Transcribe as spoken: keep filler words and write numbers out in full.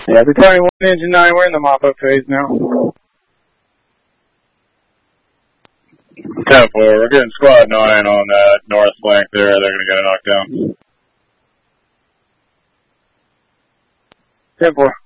Yeah, the twenty-one engine nine, we're in the mop-up phase now. ten four, we're getting squad nine on that north flank there. They're going to get a knockdown. ten four.